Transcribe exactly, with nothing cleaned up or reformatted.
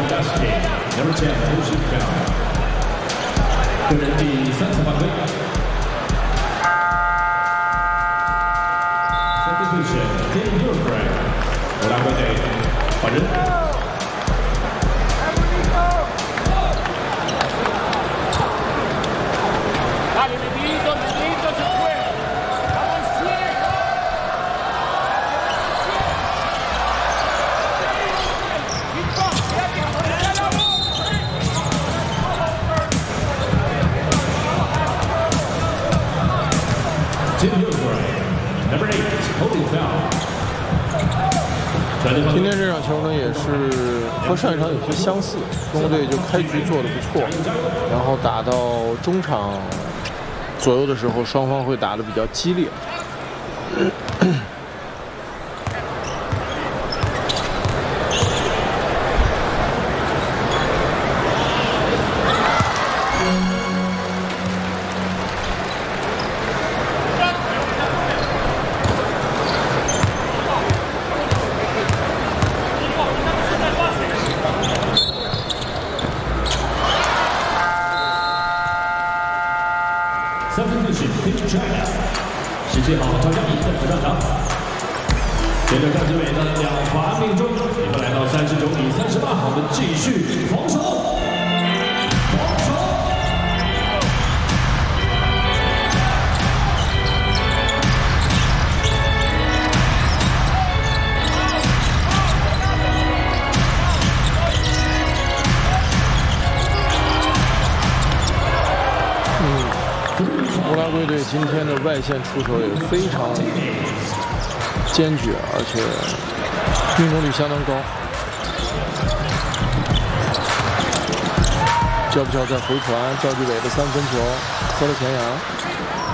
Number ten, Ocean Foul. 个人第三次犯规。Substitution, Tim Gilchrist. 乌拉圭队换人。 Dale, Medito, Medito, se puede. Vamos, ciego. Tim Gilchrist, number eight, holding foul. 今天这场球呢，也是和上一场有些相似，中国队就开局做得不错，然后打到中场左右的时候，双方会打得比较激烈。 Substitution, Team China. 世界好乔佳怡再次上场。随着张志伟的两罚命中，比分来到三十九比三十八，我们继续防守。防守。 乌拉圭队今天的外线出手也非常坚决，而且命中率相当高。教不教在回传，赵继伟的三分球磕了前沿。